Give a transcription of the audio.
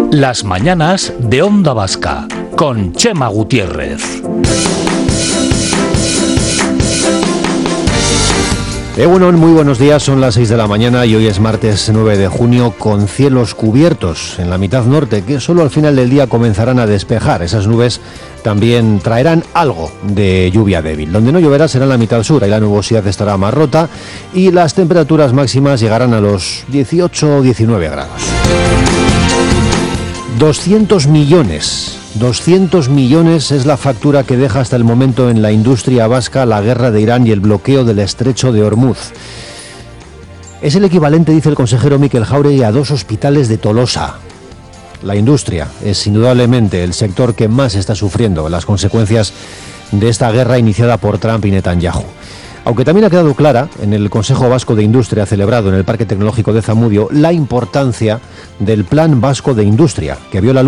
Las mañanas de Onda Vasca, con Chema Gutiérrez. Bueno, muy buenos días, son las 6 de la mañana y hoy es martes 9 de junio con cielos cubiertos en la mitad norte que solo al final del día comenzarán a despejar. Esas nubes también traerán algo de lluvia débil. Donde no lloverá será en la mitad sur, ahí la nubosidad estará más rota y las temperaturas máximas llegarán a los 18 o 19 grados. 200 millones es la factura que deja hasta el momento en la industria vasca la guerra de Irán y el bloqueo del estrecho de Ormuz. Es el equivalente, dice el consejero Mikel Jáuregui, a 2 hospitales de Tolosa. La industria es indudablemente el sector que más está sufriendo las consecuencias de esta guerra iniciada por Trump y Netanyahu. Aunque también ha quedado clara en el Consejo Vasco de Industria celebrado en el Parque Tecnológico de Zamudio la importancia del Plan Vasco de Industria, que vio la luz